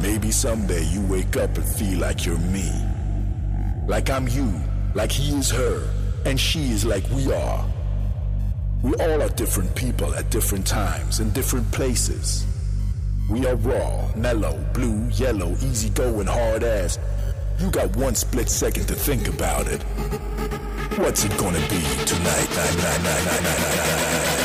Maybe someday you wake up and feel like you're me. Like I'm you, like he is her, and she is like we are. We all are different people at different times in different places. We are raw, mellow, blue, yellow, easygoing, hard ass. You got one split second to think about it. What's it gonna be tonight?